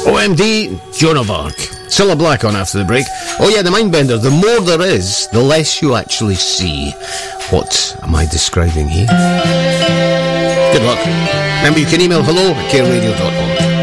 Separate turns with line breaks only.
OMD, Joan of Arc. Cilla Black on after the break. Oh yeah, the Mindbender. The more there is, the less you actually see. What am I describing here? Good luck. Remember, you can email hello@careradio.org.